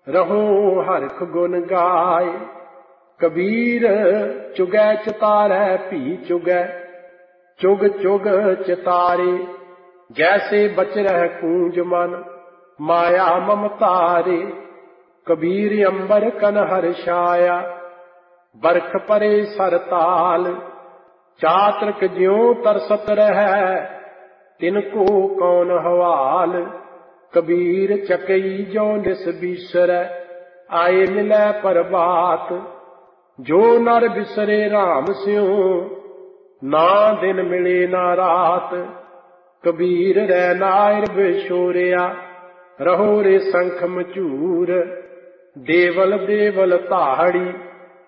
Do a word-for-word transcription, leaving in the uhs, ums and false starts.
रहो हरख गुण गाए। कबीर चुगै चितारै भी चुगै, चुग चुग चितारे। जैसे बच रह कूंज मन, माया ममतारे। कबीर अंबर कन हर्षाया, बरख परे सरताल। चातृक ज्यों तरसत रहै, तिनको कौन हवाल। कबीर चकई जो निस बीसरै, आए मिलै परबात। जो नर बिसरे राम स्यों, ना दिन मिले ना रात। कबीर रै नायर बिछोरिया, रहो रे संख मचूर। देवल देवल ताहड़ी,